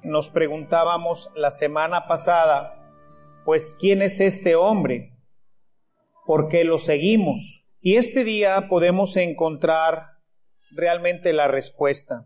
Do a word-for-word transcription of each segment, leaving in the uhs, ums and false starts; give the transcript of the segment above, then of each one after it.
nos preguntábamos la semana pasada, pues, ¿quién es este hombre? ¿Por qué lo seguimos? Y este día podemos encontrar realmente la respuesta.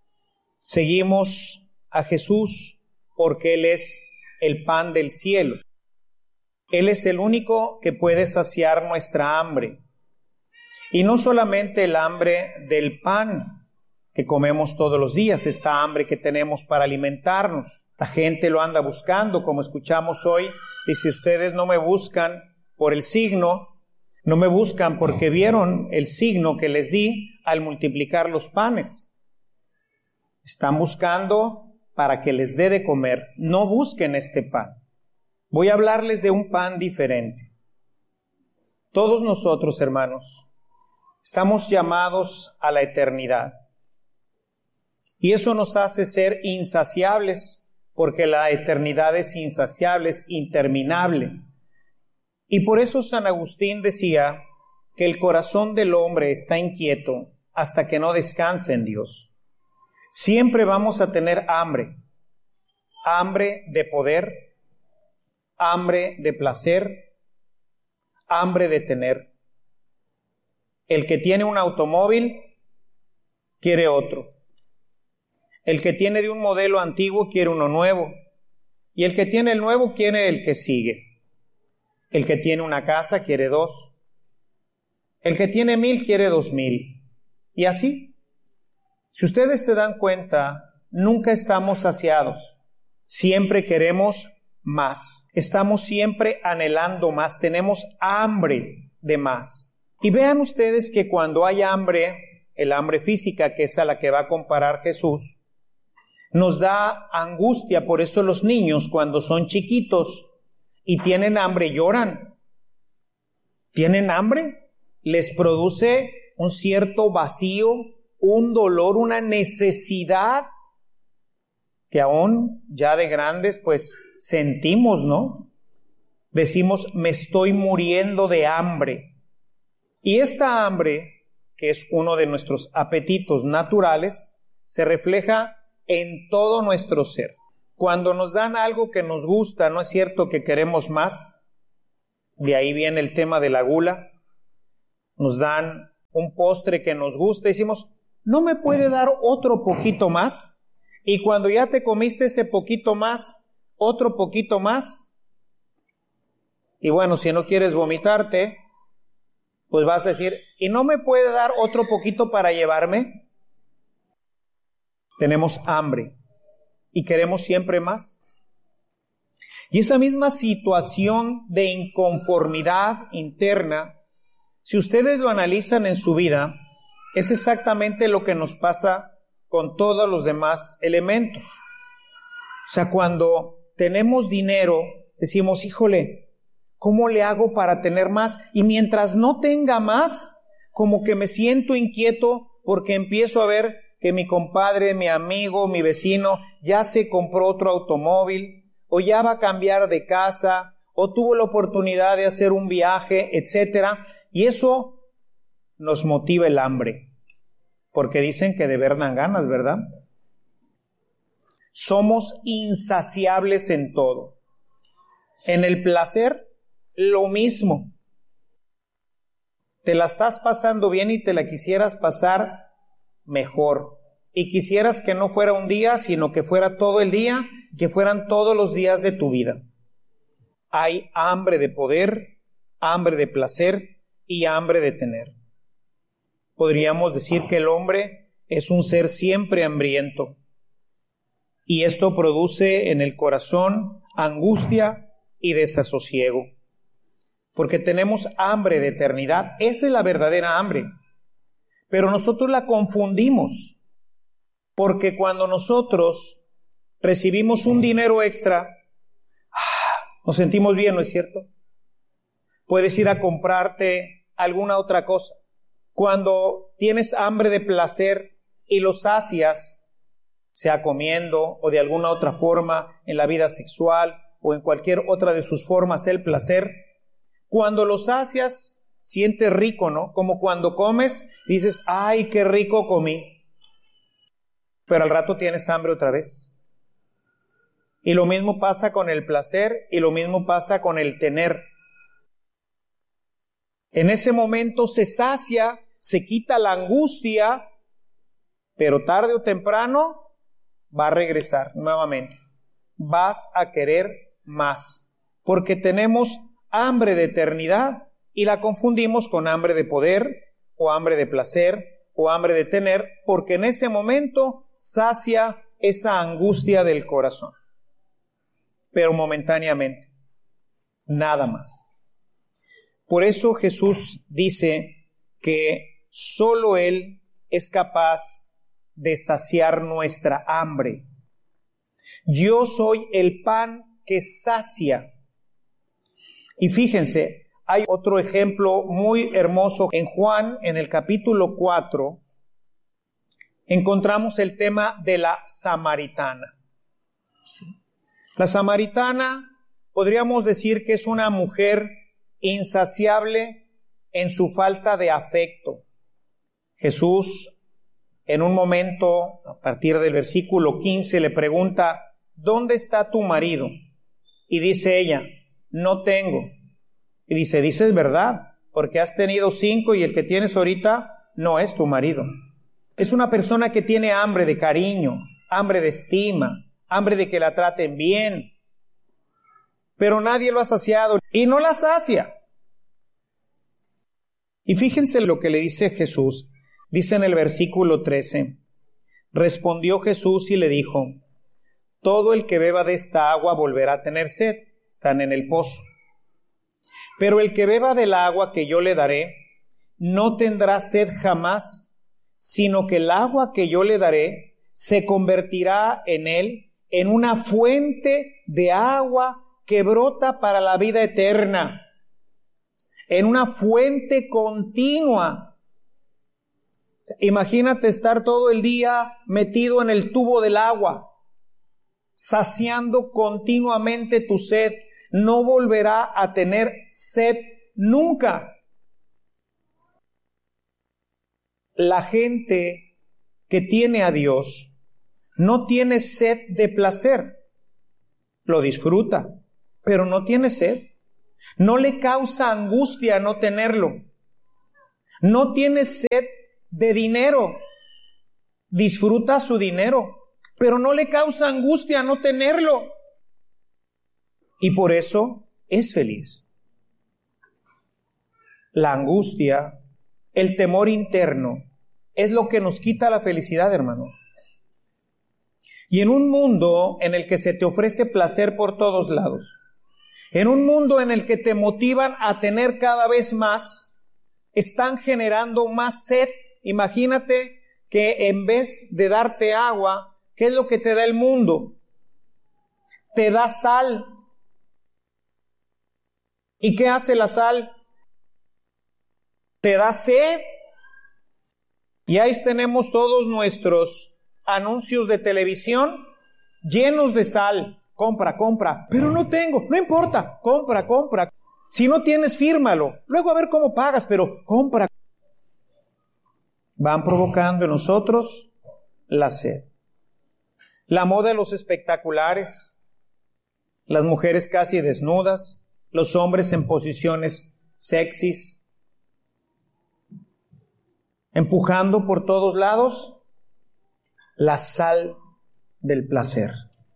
Seguimos a Jesús porque Él es el pan del cielo. Él es el único que puede saciar nuestra hambre. Y no solamente el hambre del pan que comemos todos los días, esta hambre que tenemos para alimentarnos. La gente lo anda buscando, como escuchamos hoy, y si ustedes no me buscan por el signo, no me buscan porque vieron el signo que les di al multiplicar los panes. Están buscando para que les dé de comer. No busquen este pan. Voy a hablarles de un pan diferente. Todos nosotros, hermanos, estamos llamados a la eternidad. Y eso nos hace ser insaciables, porque la eternidad es insaciable, es interminable. Y por eso San Agustín decía que el corazón del hombre está inquieto hasta que no descanse en Dios. Siempre vamos a tener hambre, hambre de poder, hambre de placer, hambre de tener. El que tiene un automóvil quiere otro. El que tiene de un modelo antiguo quiere uno nuevo. Y el que tiene el nuevo quiere el que sigue. El que tiene una casa quiere dos. El que tiene mil quiere dos mil. Y así. Si ustedes se dan cuenta, nunca estamos saciados. Siempre queremos más. Estamos siempre anhelando más. Tenemos hambre de más. Y vean ustedes que cuando hay hambre, el hambre física, que es a la que va a comparar Jesús, nos da angustia. Por eso los niños, cuando son chiquitos y tienen hambre, lloran. ¿Tienen hambre? Les produce un cierto vacío, un dolor, una necesidad que aún ya de grandes pues sentimos, ¿no? Decimos, me estoy muriendo de hambre. Y esta hambre, que es uno de nuestros apetitos naturales, se refleja en todo nuestro ser. Cuando nos dan algo que nos gusta, ¿no es cierto que queremos más? De ahí viene el tema de la gula. Nos dan un postre que nos gusta y decimos, ¿no me puede dar otro poquito más? Y cuando ya te comiste ese poquito más, otro poquito más. Y bueno, si no quieres vomitarte, pues vas a decir, ¿y no me puede dar otro poquito para llevarme? Tenemos hambre y queremos siempre más. Y esa misma situación de inconformidad interna, si ustedes lo analizan en su vida, es exactamente lo que nos pasa con todos los demás elementos. O sea, cuando tenemos dinero, decimos, híjole, ¿cómo le hago para tener más? Y mientras no tenga más, como que me siento inquieto porque empiezo a ver que mi compadre, mi amigo, mi vecino ya se compró otro automóvil, o ya va a cambiar de casa, o tuvo la oportunidad de hacer un viaje, etcétera. Y eso nos motiva el hambre, porque dicen que de ver dan ganas, ¿verdad? Somos insaciables en todo. En el placer, lo mismo. Te la estás pasando bien y te la quisieras pasar mejor. Y quisieras que no fuera un día, sino que fuera todo el día, que fueran todos los días de tu vida. Hay hambre de poder, hambre de placer y hambre de tener. Podríamos decir que el hombre es un ser siempre hambriento. Y esto produce en el corazón angustia y desasosiego. Porque tenemos hambre de eternidad. Esa es la verdadera hambre. Pero nosotros la confundimos. Porque cuando nosotros recibimos un dinero extra, nos sentimos bien, ¿no es cierto? Puedes ir a comprarte alguna otra cosa. Cuando tienes hambre de placer y lo sacias, sea comiendo o de alguna otra forma en la vida sexual o en cualquier otra de sus formas el placer, cuando lo sacias, sientes rico, ¿no? Como cuando comes, dices, ¡ay, qué rico comí! Pero al rato tienes hambre otra vez. Y lo mismo pasa con el placer y lo mismo pasa con el tener. En ese momento se sacia, se quita la angustia, pero tarde o temprano va a regresar nuevamente. Vas a querer más, porque tenemos hambre de eternidad y la confundimos con hambre de poder o hambre de placer o hambre de tener, porque en ese momento sacia esa angustia del corazón. Pero momentáneamente, nada más. Por eso Jesús dice que solo Él es capaz de saciar nuestra hambre. Yo soy el pan que sacia. Y fíjense, hay otro ejemplo muy hermoso. En Juan, en el capítulo cuatro, encontramos el tema de la samaritana. La samaritana, podríamos decir que es una mujer insaciable en su falta de afecto. Jesús, en un momento, a partir del versículo quince, le pregunta, ¿dónde está tu marido? Y dice ella, no tengo. Y dice, dices verdad, porque has tenido cinco y el que tienes ahorita no es tu marido. Es una persona que tiene hambre de cariño, hambre de estima, hambre de que la traten bien, pero nadie lo ha saciado y no la sacia. Y fíjense lo que le dice Jesús, dice en el versículo trece, respondió Jesús y le dijo, todo el que beba de esta agua volverá a tener sed, están en el pozo, pero el que beba del agua que yo le daré, no tendrá sed jamás, sino que el agua que yo le daré se convertirá en él en una fuente de agua que brota para la vida eterna, en una fuente continua. Imagínate estar todo el día metido en el tubo del agua, saciando continuamente tu sed. No volverá a tener sed nunca. La gente que tiene a Dios no tiene sed de placer, lo disfruta, pero no tiene sed. No le causa angustia no tenerlo. No tiene sed de dinero, disfruta su dinero, pero no le causa angustia no tenerlo. Y por eso es feliz. La angustia, el temor interno, es lo que nos quita la felicidad, hermanos. Y en un mundo en el que se te ofrece placer por todos lados, en un mundo en el que te motivan a tener cada vez más, están generando más sed. Imagínate que en vez de darte agua, ¿qué es lo que te da el mundo? Te da sal. ¿Y qué hace la sal? Te da sed. Y ahí tenemos todos nuestros anuncios de televisión llenos de sal. Compra, compra. Pero no tengo, no importa. Compra, compra. Si no tienes, fírmalo. Luego a ver cómo pagas, pero compra. Van provocando en nosotros la sed. La moda de los espectaculares, las mujeres casi desnudas, los hombres en posiciones sexys, empujando por todos lados la sal del placer.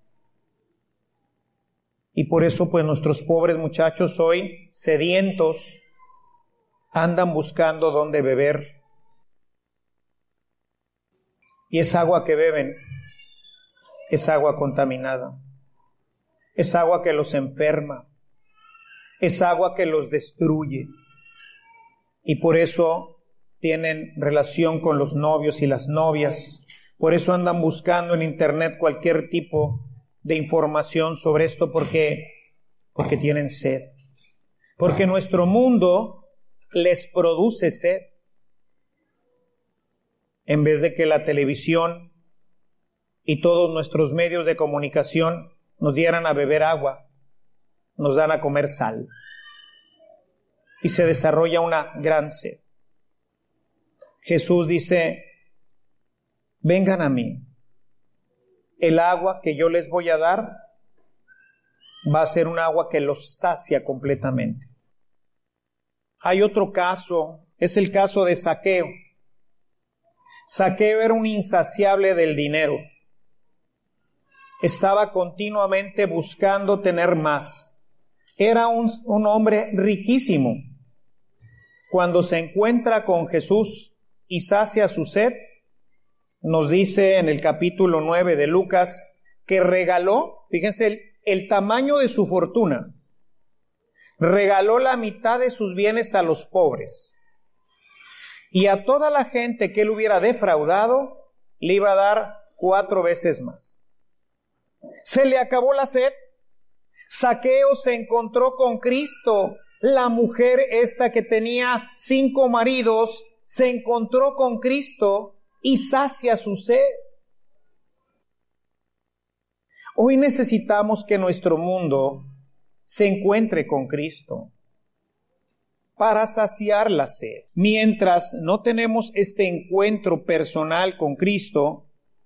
Y por eso, pues, nuestros pobres muchachos hoy, sedientos, andan buscando dónde beber. Y esa agua que beben es agua contaminada. Es agua que los enferma. Es agua que los destruye. Y por eso tienen relación con los novios y las novias. Por eso andan buscando en internet cualquier tipo de información sobre esto, porque, porque tienen sed. Porque nuestro mundo les produce sed. En vez de que la televisión y todos nuestros medios de comunicación nos dieran a beber agua, nos dan a comer sal. Y se desarrolla una gran sed. Jesús dice, vengan a mí. El agua que yo les voy a dar va a ser un agua que los sacia completamente. Hay otro caso, es el caso de Zaqueo. Zaqueo era un insaciable del dinero. Estaba continuamente buscando tener más. Era un, un hombre riquísimo. Cuando se encuentra con Jesús y sacia su sed, nos dice en el capítulo nueve de Lucas que regaló, fíjense el, el tamaño de su fortuna, regaló la mitad de sus bienes a los pobres. Y a toda la gente que él hubiera defraudado, le iba a dar cuatro veces más. Se le acabó la sed. Zaqueo se encontró con Cristo. La mujer esta que tenía cinco maridos, se encontró con Cristo y sacia su sed. Hoy necesitamos que nuestro mundo se encuentre con Cristo para saciar la sed. Mientras no tenemos este encuentro personal con Cristo,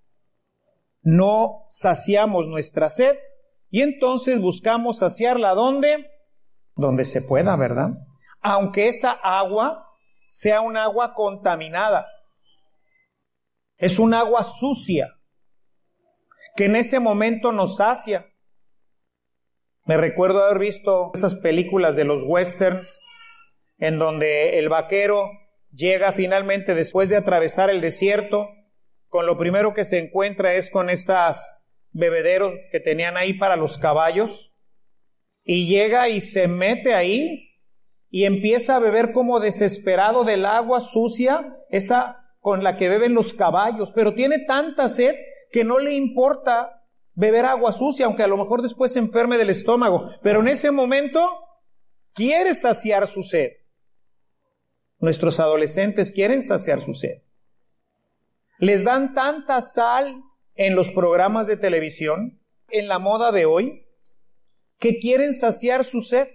no saciamos nuestra sed y entonces buscamos saciarla ¿dónde? Donde se pueda, ¿verdad? Aunque esa agua sea un agua contaminada. Es un agua sucia que en ese momento nos sacia. Me recuerdo haber visto esas películas de los westerns en donde el vaquero llega finalmente después de atravesar el desierto, con lo primero que se encuentra es con estas bebederos que tenían ahí para los caballos, y llega y se mete ahí y empieza a beber como desesperado del agua sucia, esa con la que beben los caballos, pero tiene tanta sed que no le importa beber agua sucia, aunque a lo mejor después se enferme del estómago, pero en ese momento quiere saciar su sed. Nuestros adolescentes quieren saciar su sed. Les dan tanta sal en los programas de televisión, en la moda de hoy, que quieren saciar su sed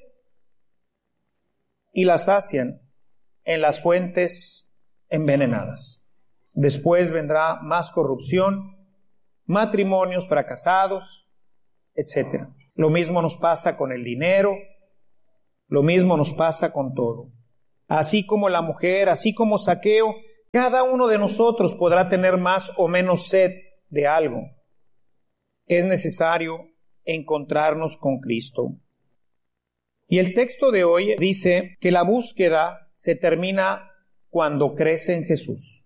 y la sacian en las fuentes envenenadas. Después vendrá más corrupción, matrimonios fracasados, etcétera. Lo mismo nos pasa con el dinero, lo mismo nos pasa con todo. Así como la mujer, así como Zaqueo, cada uno de nosotros podrá tener más o menos sed de algo. Es necesario encontrarnos con Cristo. Y el texto de hoy dice que la búsqueda se termina cuando crece en Jesús.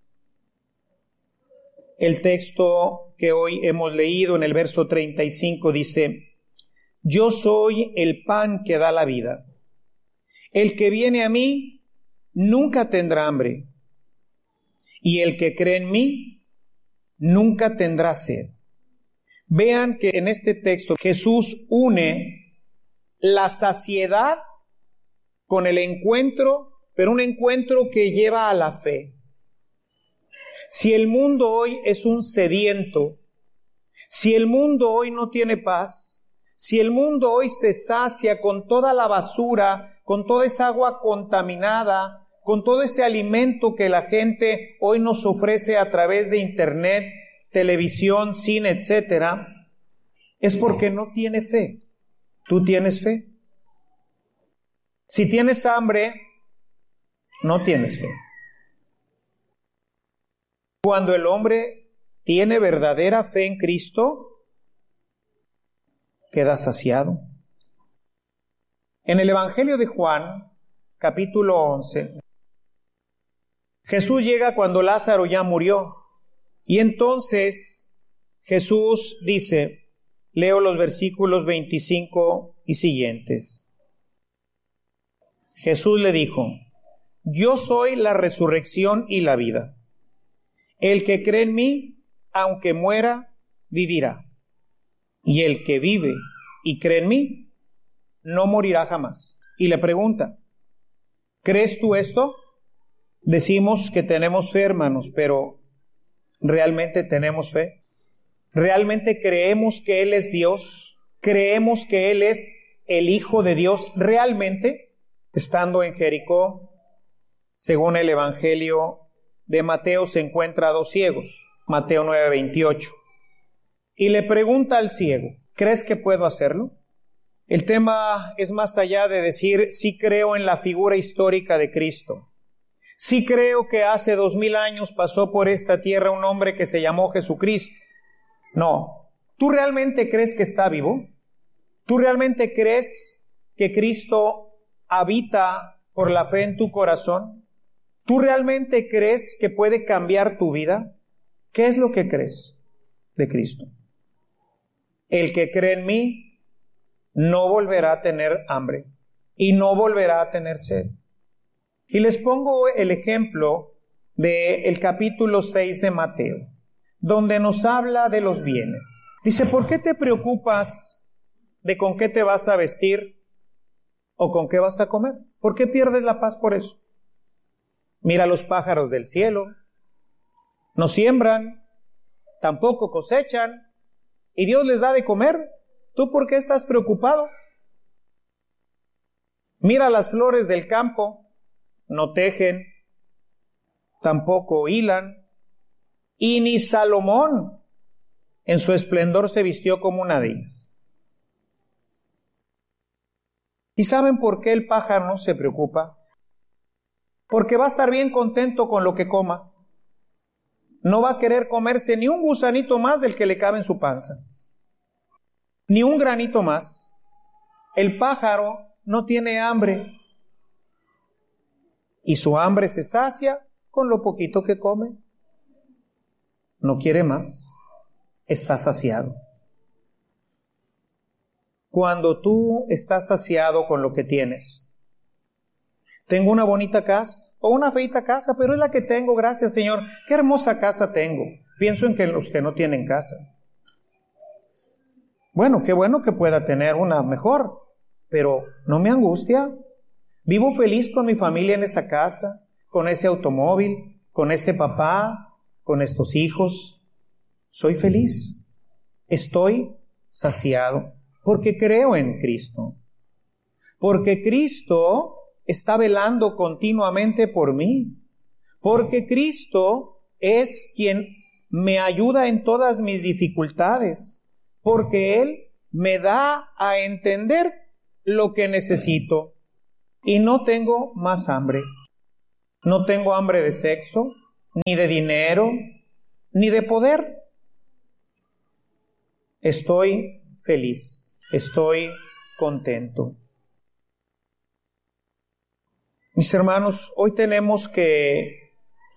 El texto que hoy hemos leído en el verso treinta y cinco dice: yo soy el pan que da la vida. El que viene a mí nunca tendrá hambre, y el que cree en mí nunca tendrá sed. Vean que en este texto Jesús une la saciedad con el encuentro, pero un encuentro que lleva a la fe. Si el mundo hoy es un sediento, si el mundo hoy no tiene paz, si el mundo hoy se sacia con toda la basura, con toda esa agua contaminada, con todo ese alimento que la gente hoy nos ofrece a través de internet, televisión, cine, etcétera, es porque no tiene fe. ¿Tú tienes fe? Si tienes hambre, no tienes fe. Cuando el hombre tiene verdadera fe en Cristo, queda saciado. En el Evangelio de Juan, capítulo once, Jesús llega cuando Lázaro ya murió. Y entonces Jesús dice, leo los versículos veinticinco y siguientes. Jesús le dijo: yo soy la resurrección y la vida. El que cree en mí, aunque muera, vivirá. Y el que vive y cree en mí, no morirá jamás. Y le pregunta: ¿crees tú esto? Decimos que tenemos fe, hermanos, pero ¿realmente tenemos fe? ¿Realmente creemos que Él es Dios? ¿Creemos que Él es el Hijo de Dios realmente? Estando en Jericó, según el Evangelio de Mateo, se encuentra a dos ciegos, Mateo nueve veintiocho, y le pregunta al ciego: ¿crees que puedo hacerlo? El tema es más allá de decir, sí creo en la figura histórica de Cristo. Sí creo que hace dos mil años pasó por esta tierra un hombre que se llamó Jesucristo. No. ¿Tú realmente crees que está vivo? ¿Tú realmente crees que Cristo habita por la fe en tu corazón? ¿Tú realmente crees que puede cambiar tu vida? ¿Qué es lo que crees de Cristo? El que cree en mí no volverá a tener hambre y no volverá a tener sed. Y les pongo el ejemplo del capítulo seis de Mateo, donde nos habla de los bienes. Dice, ¿por qué te preocupas de con qué te vas a vestir o con qué vas a comer? ¿Por qué pierdes la paz por eso? Mira los pájaros del cielo, no siembran, tampoco cosechan, y Dios les da de comer. ¿Tú por qué estás preocupado? Mira las flores del campo, no tejen, tampoco hilan, y ni Salomón en su esplendor se vistió como una de ellas. ¿Y saben por qué el pájaro no se preocupa? Porque va a estar bien contento con lo que coma. No va a querer comerse ni un gusanito más del que le cabe en su panza, ni un granito más. El pájaro no tiene hambre y su hambre se sacia con lo poquito que come. No quiere más, está saciado. Cuando tú estás saciado con lo que tienes, tengo una bonita casa o una feita casa, pero es la que tengo, gracias Señor. Qué hermosa casa tengo. Pienso en que los que no tienen casa. Bueno, qué bueno que pueda tener una mejor, pero no me angustia. Vivo feliz con mi familia en esa casa, con ese automóvil, con este papá, con estos hijos. Soy feliz. Estoy saciado porque creo en Cristo. Porque Cristo está velando continuamente por mí. Porque Cristo es quien me ayuda en todas mis dificultades. Porque Él me da a entender lo que necesito. Y no tengo más hambre. No tengo hambre de sexo, ni de dinero, ni de poder. Estoy feliz, estoy contento. Mis hermanos, hoy tenemos que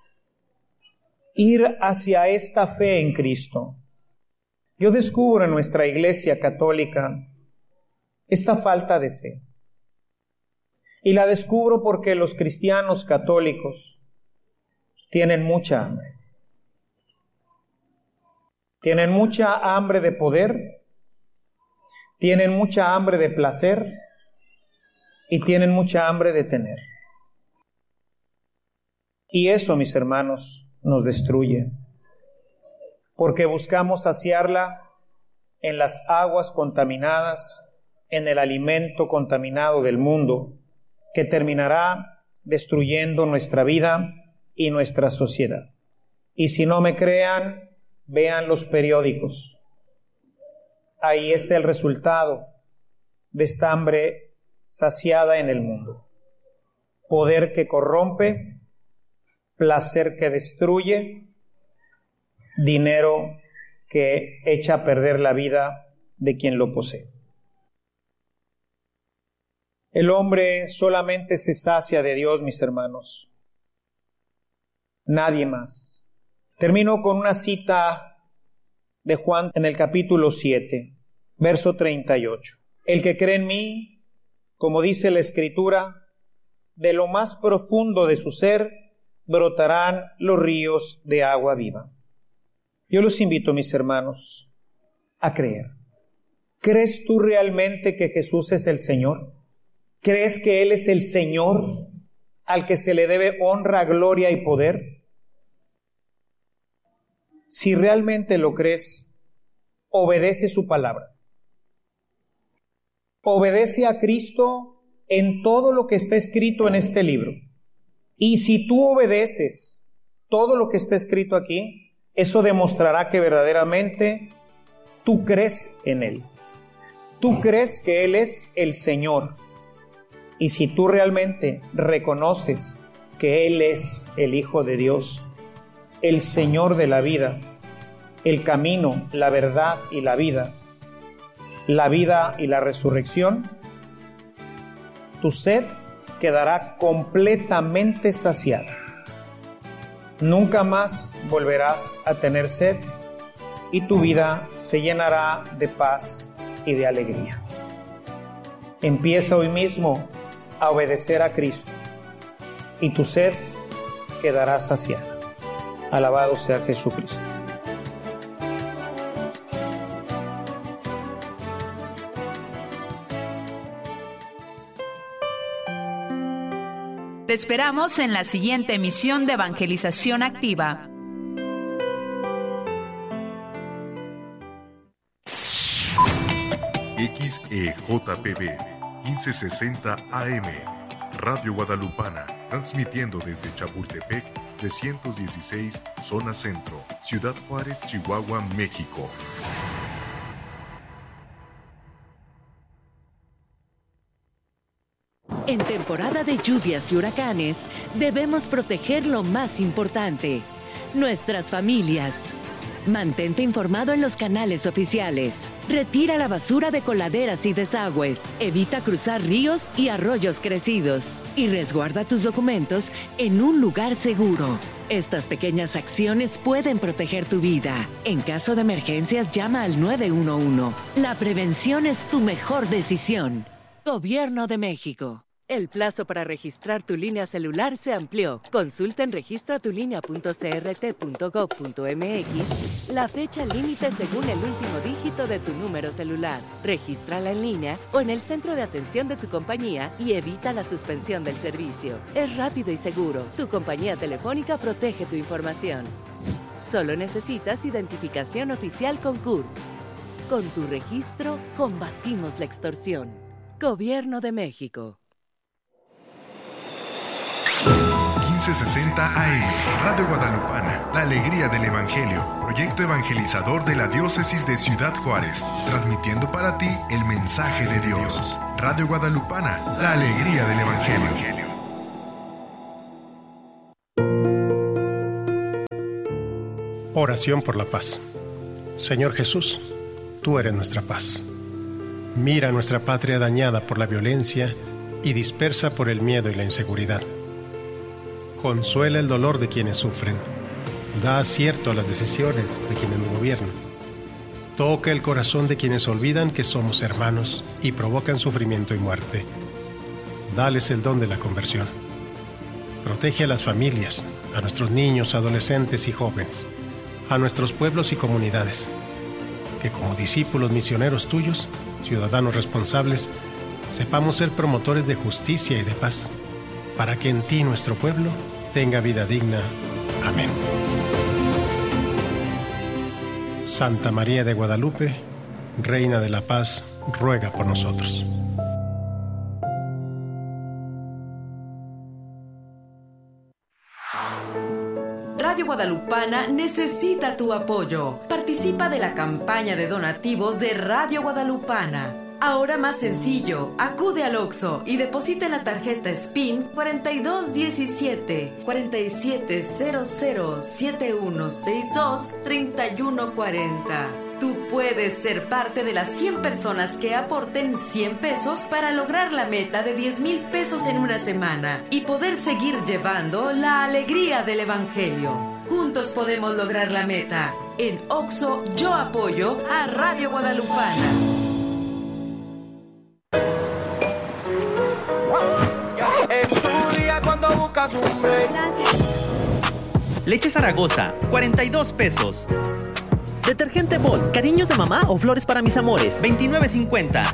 ir hacia esta fe en Cristo. Yo descubro en nuestra Iglesia católica esta falta de fe. Y la descubro porque los cristianos católicos tienen mucha hambre. Tienen mucha hambre de poder, tienen mucha hambre de placer y tienen mucha hambre de tener. Y eso, mis hermanos, nos destruye, porque buscamos saciarla en las aguas contaminadas, en el alimento contaminado del mundo, que terminará destruyendo nuestra vida y nuestra sociedad. Y si no me crean, vean los periódicos. Ahí está el resultado de esta hambre saciada en el mundo. Poder que corrompe, placer que destruye, dinero que echa a perder la vida de quien lo posee. El hombre solamente se sacia de Dios, mis hermanos. Nadie más. Termino con una cita de Juan en el capítulo siete, verso treinta y ocho. El que cree en mí, como dice la Escritura, de lo más profundo de su ser brotarán los ríos de agua viva. Yo los invito, mis hermanos, a creer. ¿Crees tú realmente que Jesús es el Señor? ¿Crees que Él es el Señor al que se le debe honra, gloria y poder? Si realmente lo crees, obedece su palabra. Obedece a Cristo en todo lo que está escrito en este libro. Y si tú obedeces todo lo que está escrito aquí, eso demostrará que verdaderamente tú crees en Él. Tú crees que Él es el Señor. Y si tú realmente reconoces que Él es el Hijo de Dios, el Señor de la vida, el camino, la verdad y la vida, la vida y la resurrección, tu sed quedará completamente saciada. Nunca más volverás a tener sed y tu vida se llenará de paz y de alegría. Empieza hoy mismo a obedecer a Cristo y tu sed quedará saciada. Alabado sea Jesucristo. Te esperamos en la siguiente emisión de Evangelización Activa. X E J P B quince sesenta A M, Radio Guadalupana, transmitiendo desde Chapultepec trescientos dieciséis, Zona Centro, Ciudad Juárez, Chihuahua, México. En temporada de lluvias y huracanes, debemos proteger lo más importante, nuestras familias. Mantente informado en los canales oficiales. Retira la basura de coladeras y desagües. Evita cruzar ríos y arroyos crecidos. Y resguarda tus documentos en un lugar seguro. Estas pequeñas acciones pueden proteger tu vida. En caso de emergencias, llama al nueve uno uno. La prevención es tu mejor decisión. Gobierno de México. El plazo para registrar tu línea celular se amplió. Consulta en registra tu línea punto c r t punto gov punto m x la fecha límite según el último dígito de tu número celular. Regístrala en línea o en el centro de atención de tu compañía y evita la suspensión del servicio. Es rápido y seguro. Tu compañía telefónica protege tu información. Solo necesitas identificación oficial con C U R. Con tu registro, combatimos la extorsión. Gobierno de México. quince sesenta A M, Radio Guadalupana, la alegría del Evangelio, proyecto evangelizador de la diócesis de Ciudad Juárez, transmitiendo para ti el mensaje de Dios. Radio Guadalupana, la alegría del Evangelio. Oración por la paz. Señor Jesús, tú eres nuestra paz. Mira nuestra patria dañada por la violencia y dispersa por el miedo y la inseguridad. Consuela el dolor de quienes sufren. Da acierto a las decisiones de quienes nos gobiernan. Toca el corazón de quienes olvidan que somos hermanos y provocan sufrimiento y muerte. Dales el don de la conversión. Protege a las familias, a nuestros niños, adolescentes y jóvenes, a nuestros pueblos y comunidades. Que como discípulos misioneros tuyos, ciudadanos responsables, sepamos ser promotores de justicia y de paz, para que en ti nuestro pueblo tenga vida digna. Amén. Santa María de Guadalupe, Reina de la Paz, ruega por nosotros. Radio Guadalupana necesita tu apoyo. Participa de la campaña de donativos de Radio Guadalupana. Ahora más sencillo, acude al Oxxo y deposita en la tarjeta S P I N cuarenta y dos diecisiete, cuarenta y siete cero cero, siete uno seis dos, treinta y uno cuarenta. Tú puedes ser parte de las cien personas que aporten cien pesos para lograr la meta de diez mil pesos en una semana y poder seguir llevando la alegría del Evangelio. Juntos podemos lograr la meta. En Oxxo yo apoyo a Radio Guadalupana. Leche Zaragoza, cuarenta y dos pesos. Detergente Bol, cariños de mamá o flores para mis amores, veintinueve cincuenta.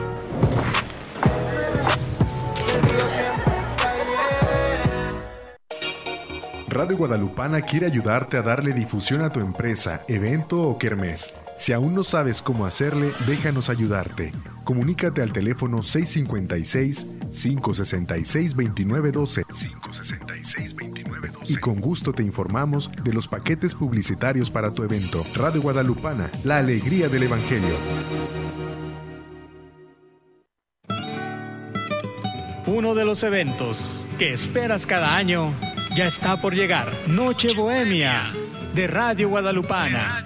Radio Guadalupana quiere ayudarte a darle difusión a tu empresa, evento o kermés. Si aún no sabes cómo hacerle, déjanos ayudarte. Comunícate al teléfono seis cinco seis, cinco seis seis, dos nueve uno dos, cinco seis seis, dos nueve uno dos y con gusto te informamos de los paquetes publicitarios para tu evento. Radio Guadalupana, la alegría del Evangelio. Uno de los eventos que esperas cada año ya está por llegar. Noche Bohemia de Radio Guadalupana.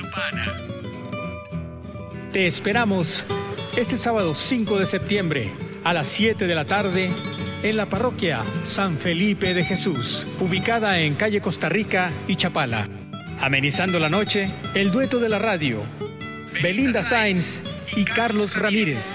Te esperamos este sábado cinco de septiembre a las siete de la tarde en la parroquia San Felipe de Jesús, ubicada en calle Costa Rica y Chapala. Amenizando la noche, el dueto de la radio, Belinda Sainz y Carlos Ramírez.